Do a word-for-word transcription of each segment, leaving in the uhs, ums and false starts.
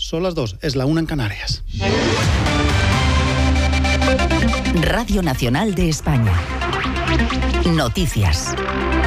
Son las dos, es la una en Canarias. Radio Nacional de España. Noticias.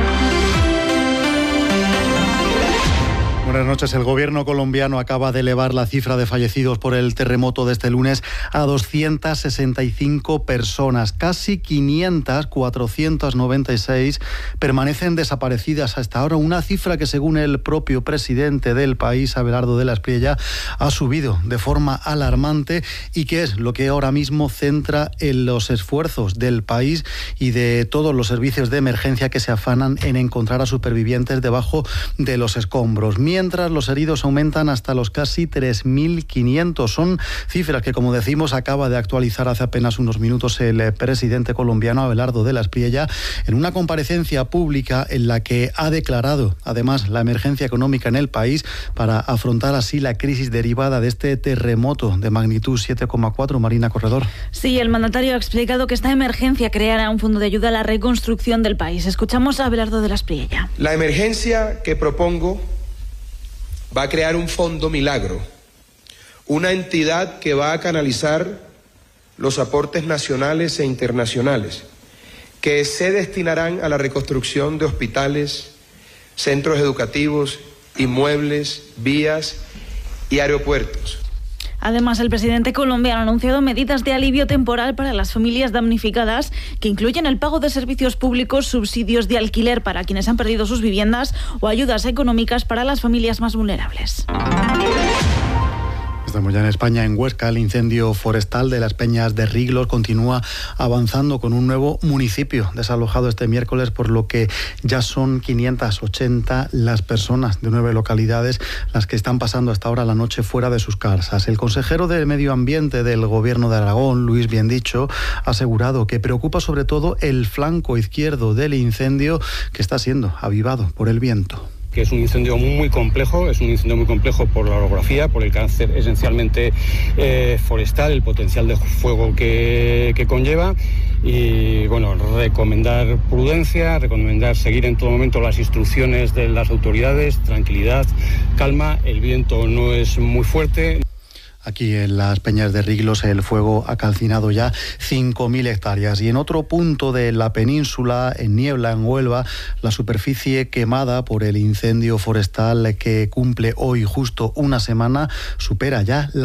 Buenas noches. El gobierno colombiano acaba de elevar la cifra de fallecidos por el terremoto de este lunes a doscientas sesenta y cinco personas. Casi quinientas, cuatrocientas noventa y seis, permanecen desaparecidas hasta ahora. Una cifra que, según el propio presidente del país, Abelardo de la Espriella, ha subido de forma alarmante y que es lo que ahora mismo centra en los esfuerzos del país y de todos los servicios de emergencia que se afanan en encontrar a supervivientes debajo de los escombros. Mientras los heridos aumentan hasta los casi tres mil quinientos. Son cifras que, como decimos, acaba de actualizar hace apenas unos minutos el presidente colombiano Abelardo de la Espriella en una comparecencia pública en la que ha declarado, además, la emergencia económica en el país para afrontar así la crisis derivada de este terremoto de magnitud siete coma cuatro. Marina Corredor. Sí, el mandatario ha explicado que esta emergencia creará un fondo de ayuda a la reconstrucción del país. Escuchamos a Abelardo de la Espriella. La emergencia que propongo va a crear un fondo milagro, una entidad que va a canalizar los aportes nacionales e internacionales, que se destinarán a la reconstrucción de hospitales, centros educativos, inmuebles, vías y aeropuertos. Además, el presidente colombiano ha anunciado medidas de alivio temporal para las familias damnificadas que incluyen el pago de servicios públicos, subsidios de alquiler para quienes han perdido sus viviendas o ayudas económicas para las familias más vulnerables. Estamos ya en España, en Huesca. El incendio forestal de las Peñas de Riglos continúa avanzando con un nuevo municipio desalojado este miércoles, por lo que ya son quinientas ochenta las personas de nueve localidades las que están pasando hasta ahora la noche fuera de sus casas. El consejero de Medio Ambiente del Gobierno de Aragón, Luis Biendicho, ha asegurado que preocupa sobre todo el flanco izquierdo del incendio, que está siendo avivado por el viento. Que es un incendio muy complejo, es un incendio muy complejo por la orografía, por el carácter esencialmente eh, forestal, el potencial de fuego que, que conlleva. Y bueno, recomendar prudencia, recomendar seguir en todo momento las instrucciones de las autoridades, tranquilidad, calma, el viento no es muy fuerte. Aquí en las Peñas de Riglos el fuego ha calcinado ya cinco mil hectáreas. Y en otro punto de la península, en Niebla, en Huelva, la superficie quemada por el incendio forestal que cumple hoy justo una semana supera ya la